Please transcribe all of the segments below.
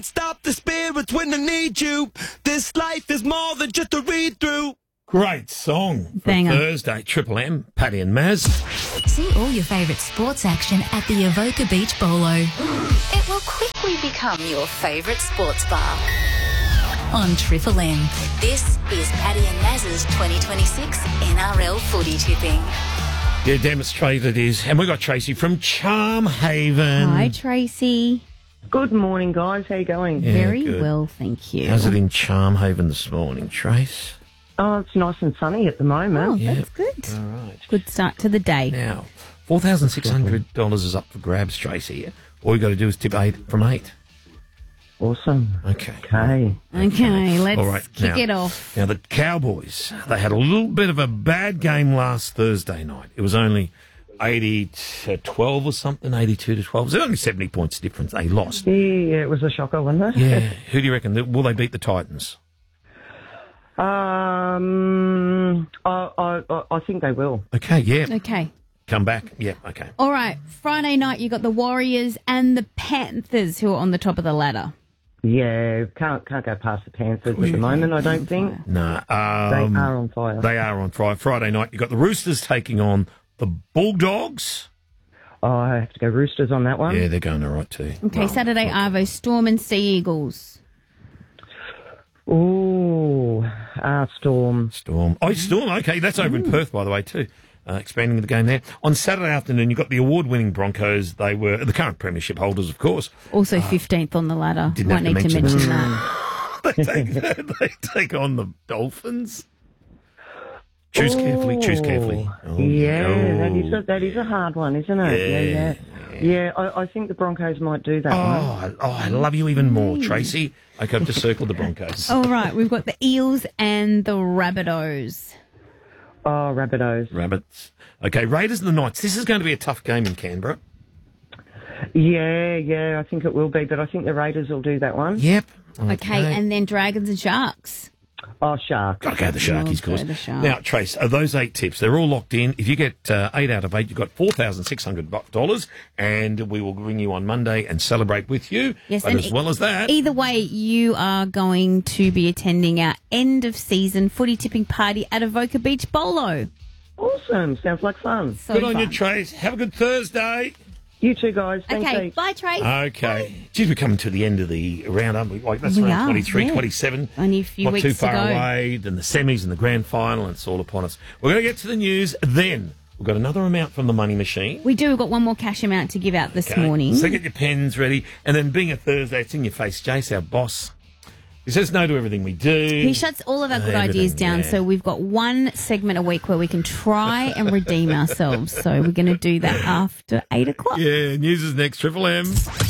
Stop the spirits when they need you. This life is more than just a read-through. Great song for Banger. Thursday. Triple M, Paddy and Maz. See all your favourite sports action at the Avoca Beach Bolo. It will quickly become your favourite sports bar. On Triple M. This is Paddy and Maz's 2026 NRL footy tipping. Yeah, damn straight it is. And we got Tracy from Charm Haven. Hi, Tracy. Good morning, guys. How you going? Yeah, Very good. well, thank you. How's it in Charm Haven this morning, Trace? Oh, it's nice and sunny at the Oh, moment. that's good. All right. Good start to the day. Now, $4,600 is up for grabs, Tracy. All you got to do is tip 8 from 8. Awesome. Okay. Okay. Okay, let's All right, kick now- it off. Now, the Cowboys, they had a little bit of a bad game last Thursday night. It was only 80-12 or something, 82-12. It was only 70 points difference. They lost. Yeah, it was a shocker, wasn't it? Yeah. Who do you reckon? Will they beat the Titans? I think they will. Okay, yeah. Okay. Come back. Yeah, okay. All right. Friday night, you got the Warriors and the Panthers who are on the top of the ladder. Yeah, can't go past the Panthers at the moment, I don't think. No. They are on fire. They are on fire. Friday night, you got the Roosters taking on the Bulldogs. Oh, I have to go Roosters on that one. Yeah, they're going all right too. Okay, Saturday, Arvo, Storm and Sea Eagles. Ooh, Storm. Storm. Oh, Storm. Okay, that's over in Perth, by the way, too. Expanding the game there. On Saturday afternoon, you got the award-winning Broncos. They were the current premiership holders, of course. Also 15th on the ladder. Didn't Might have need to to mention mention that. They take on the Dolphins. Choose carefully. Oh, Yeah, no. that is a hard one, isn't it? Yeah, I think the Broncos might do that one. I love you even more, Tracy. Okay, I've just circled the Broncos. All right, we've got the Eels and the Rabbitohs. Oh, Rabbitohs. Rabbits. Okay, Raiders and the Knights. This is going to be a tough game in Canberra. Yeah, I think it will be, but I think the Raiders will do that one. Yep. Okay, and then Dragons and Sharks. Oh, Sharks. Got to go the Sharkies, of course. the Sharks. Now, Trace, are those 8 tips? They're all locked in. If you get 8 out of 8, you've got $4,600, and we will ring you on Monday and celebrate with you. Yes, but and as well as that, Either way, you are going to be attending our end-of-season footy tipping party at Avoca Beach Bolo. Awesome. Sounds like fun. So good on you, fun. Trace. Have a good Thursday. You too, guys. Thanks Okay, heaps. bye, Trace. Okay. Geez, we're coming to the end of the round, aren't we? Like, that's We round are, 23, yeah. 27. Only a few Not weeks too to far go. away. Then the semis and the grand final, and it's all upon us. We're going to get to the news. Then we've got another amount from the money machine. We do. We've got one more cash amount to give out this Okay. morning. So get your pens ready. And then being a Thursday, it's in your face. Jace, our boss, he says no to everything we do. He shuts all of our good Everything, ideas down, yeah. so we've got one segment a week where we can try and redeem ourselves. So we're going to do that after 8 o'clock. Yeah, news is next. Triple M.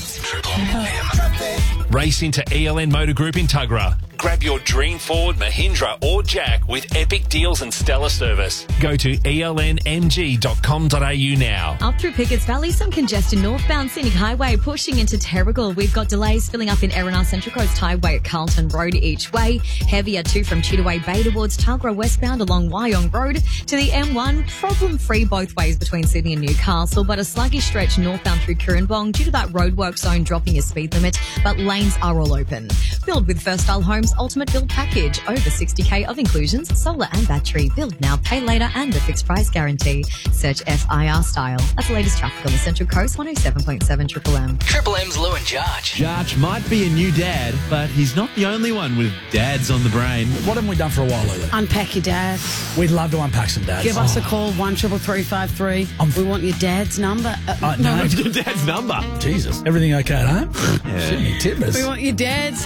Race into ELN Motor Group in Tuggerah. Grab your dream Ford, Mahindra or Jack with epic deals and stellar service. Go to elnmg.com.au now. Up through Pickett's Valley, some congestion northbound Scenic Highway pushing into Terrigal. We've got delays filling up in Erina Central Coast Highway at Carlton Road each way. Heavier too from Cheataway Bay towards Tuggerah westbound along Wyong Road to the M1. Problem free both ways between Sydney and Newcastle, but a sluggish stretch northbound through Currambong due to that roadwork zone dropping your speed limit, but lanes are all open. Build with First Style Homes Ultimate Build Package. Over 60k of inclusions, solar and battery. Build now, pay later and a fixed price guarantee. Search FIR Style. That's the latest traffic on the Central Coast, 107.7 Triple M. Triple M's Lou and Jarge. Jarge might be a new dad, but he's not the only one with dads on the brain. What haven't we done for a while, Lulu? Unpack your dads. We'd love to unpack some dads. Give us a call, 133353. We want your dad's number. No, Your dad's number. Jesus. Everything okay at home? Yeah. Tippers. We want your dad's.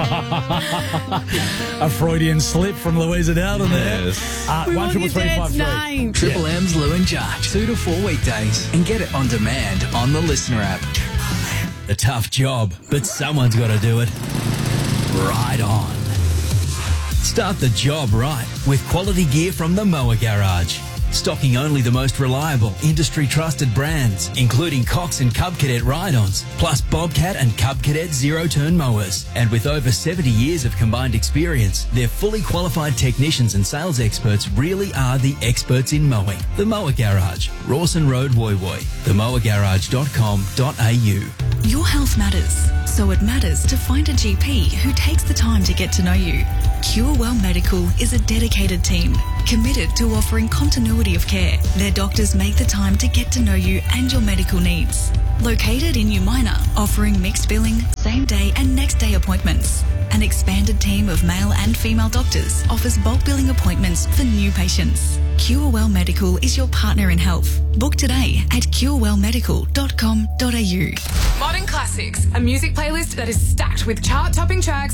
A Freudian slip from Louisa Dowden there. Yes. We want your dad's 133353. name. Triple M's Lou and Jarge, 2 to 4 weekdays, and get it on demand on the Listener app. A tough job, but someone's got to do it. Right on. Start the job right with quality gear from the Mower Garage. Stocking only the most reliable, industry-trusted brands, including Cox and Cub Cadet ride-ons, plus Bobcat and Cub Cadet zero-turn mowers. And with over 70 years of combined experience, their fully qualified technicians and sales experts really are the experts in mowing. The Mower Garage, Rawson Road, Woy Woy. themowergarage.com.au. Your health matters, so it matters to find a GP who takes the time to get to know you. Cure Well Medical is a dedicated team committed to offering continuity of care. Their doctors make the time to get to know you and your medical needs. Located in New Minor, offering mixed billing, same day and next day appointments. An expanded team of male and female doctors offers bulk billing appointments for new patients. Cure Well Medical is your partner in health. Book today at curewellmedical.com.au. Modern Classics, a music playlist that is stacked with chart-topping tracks